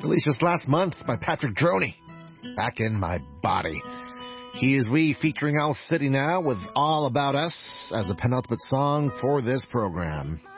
released just last month by Patrick Droney. Back in My Body. He is We featuring Owl City now with All About Us as a penultimate song for this program.